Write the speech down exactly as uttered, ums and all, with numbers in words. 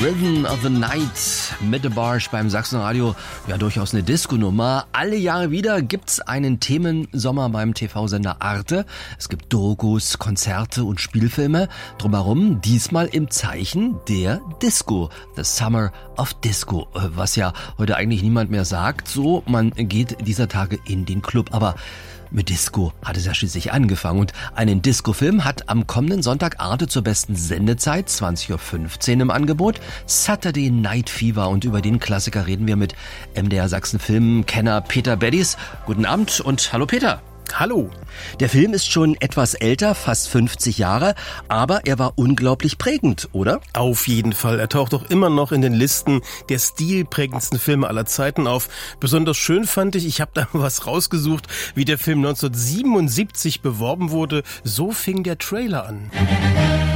Rhythm of the Night mit The Barsch beim Sachsenradio. Ja, durchaus eine Disco-Nummer. Alle Jahre wieder gibt's einen Themensommer beim T V-Sender Arte. Es gibt Dokus, Konzerte und Spielfilme. Drumherum diesmal im Zeichen der Disco. The Summer of Disco. Was ja heute eigentlich niemand mehr sagt. So, man geht dieser Tage in den Club. Aber mit Disco hat es ja schließlich angefangen und einen Disco-Film hat am kommenden Sonntag Arte zur besten Sendezeit zwanzig Uhr fünfzehn im Angebot. Saturday Night Fever, und über den Klassiker reden wir mit M D R Sachsen Filmkenner Peter Beddies. Guten Abend und hallo Peter. Hallo. Der Film ist schon etwas älter, fast fünfzig Jahre, aber er war unglaublich prägend, oder? Auf jeden Fall. Er taucht doch immer noch in den Listen der stilprägendsten Filme aller Zeiten auf. Besonders schön fand ich, ich habe da was rausgesucht, wie der Film neunzehnhundertsiebenundsiebzig beworben wurde. So fing der Trailer an.